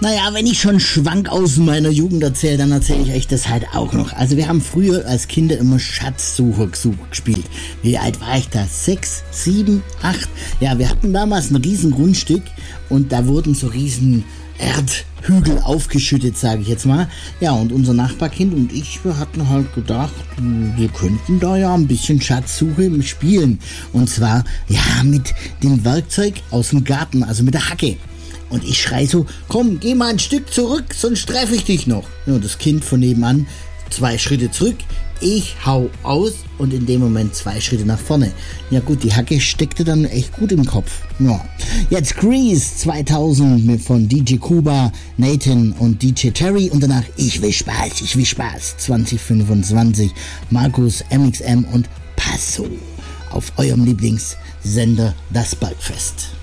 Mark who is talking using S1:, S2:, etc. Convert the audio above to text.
S1: Naja, wenn ich schon Schwank aus meiner Jugend erzähle, dann erzähle ich euch das halt auch noch. Also wir haben früher als Kinder immer Schatzsucher gespielt. Wie alt war ich da? 6, 7, 8? Ja, wir hatten damals ein riesen Grundstück und da wurden so riesen Erdhügel aufgeschüttet, sage ich jetzt mal. Ja, und unser Nachbarkind und ich, wir hatten halt gedacht, wir könnten da ja ein bisschen Schatzsuche spielen. Und zwar, ja, mit dem Werkzeug aus dem Garten, also mit der Hacke. Und ich schrei so, komm, geh mal ein Stück zurück, sonst treffe ich dich noch. Ja, das Kind von nebenan, 2 Schritte zurück, ich hau aus und in dem Moment 2 Schritte nach vorne. Ja gut, die Hacke steckte dann echt gut im Kopf. Ja. Jetzt Grease 2000 von DJ Kuba, Nathan und DJ Terry und danach Ich will Spaß 2025, Markus, MXM und Passo auf eurem Lieblingssender Das Bergfest.